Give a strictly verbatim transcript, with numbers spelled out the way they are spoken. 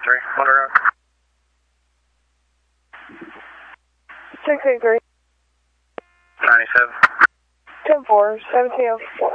three, on the road. six eight three. ninety-seven. ten four, seventeen oh four.